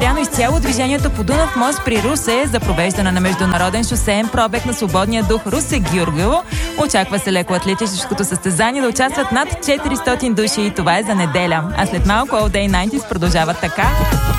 спряно изцяло движението по Дунав мост при Русе за провеждане на международен шосеен пробег на свободния дух Русе-Гюргево. Очаква се лекоатлетическото състезание да участват над 400 души и това е за неделя. А след малко All Day 90s продължават така.